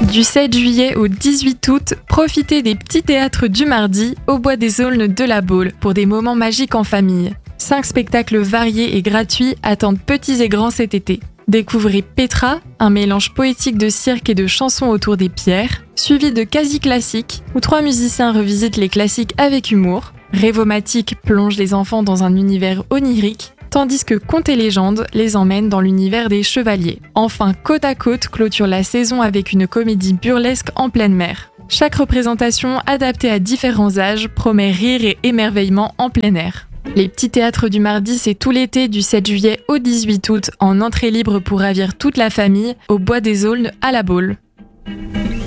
Du 7 juillet au 18 août, profitez des petits théâtres du mardi au Bois des Aulnes de la Baule pour des moments magiques en famille. 5 spectacles variés et gratuits attendent petits et grands cet été. Découvrez Petra, un mélange poétique de cirque et de chansons autour des pierres, suivi de Quasi Classique, où 3 musiciens revisitent les classiques avec humour. Rêvomatique plonge les enfants dans un univers onirique, tandis que Contes et légendes les emmène dans l'univers des chevaliers. Enfin, Côte à Côte clôture la saison avec une comédie burlesque en pleine mer. Chaque représentation, adaptée à différents âges, promet rire et émerveillement en plein air. Les petits théâtres du mardi, c'est tout l'été du 7 juillet au 18 août en entrée libre pour ravir toute la famille au Bois des Aulnes à la Baule.